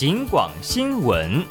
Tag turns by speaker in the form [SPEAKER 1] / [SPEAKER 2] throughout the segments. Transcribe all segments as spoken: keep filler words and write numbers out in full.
[SPEAKER 1] 警广新闻。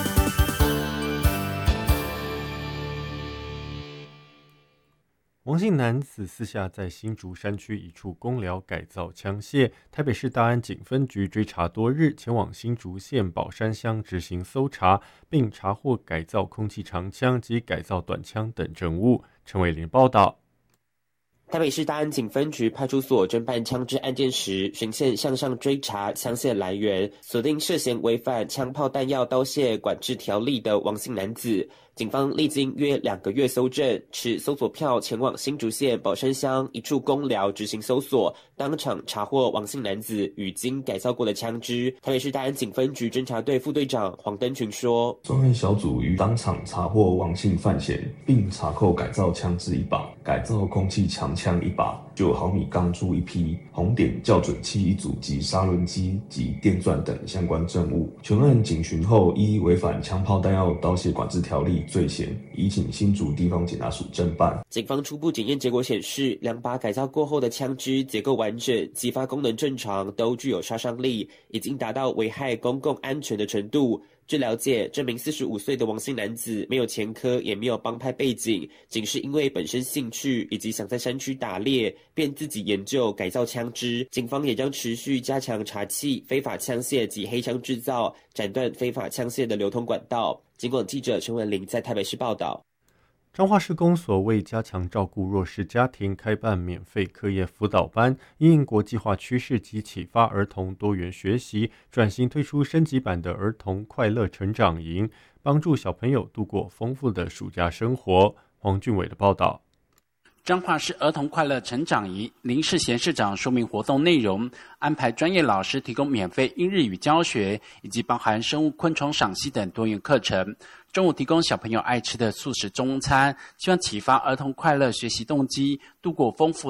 [SPEAKER 2] 王姓男子私下在新竹山区一处公寮改造枪械，台北市大安警分局追查多日，前往新竹县宝山乡执行搜查，并查获改造空气长枪及改造短枪等证物。陈伟林报道。
[SPEAKER 3] 台北市大安警分局派出所侦办枪支案件时，循线向上追查枪械来源，锁定涉嫌违反枪炮弹药刀械管制条例的王姓男子。警方历经约两个月搜证，持搜索票前往新竹县宝山乡一处公寮执行搜索，当场查获王姓男子与经改造过的枪支。台北市大安警分局侦查队副队长黄登群说：“
[SPEAKER 4] 专案小组于当场查获王姓犯嫌，并查扣改造枪支一把、改造空气长枪一把、九毫米钢珠一批、红点校准器一组及砂轮机及电钻等相关证物。全案警询后，依违反枪炮弹药刀械管制条例罪嫌，移请新竹地方检察署侦办。
[SPEAKER 3] 警方初步检验结果显示，两把改造过后的枪支结构完整，激发功能正常，都具有杀伤力，已经达到危害公共安全的程度。据了解，这名四十五岁的王姓男子没有前科，也没有帮派背景，仅是因为本身兴趣以及想在山区打猎，便自己研究改造枪支。警方也将持续加强查缉非法枪械及黑枪制造，斩断非法枪械的流通管道。警广记者陈文玲在台北市报道。
[SPEAKER 2] 彰化市公所为加强照顾弱势家庭，开办免费课业辅导班，因应国际化趋势及启发儿童多元学习，转型推出升级版的儿童快乐成长营，帮助小朋友度过丰富的暑假生活。黄俊伟的报道。
[SPEAKER 5] 彰化市儿童快乐成长营林世贤市长说明活动内容，安排专业老师提供免费英日语教学，以及包含生物、昆虫赏析等多元课程。中午提供小朋友爱吃的素食中餐，希望启发儿童快乐学习动机，度过丰富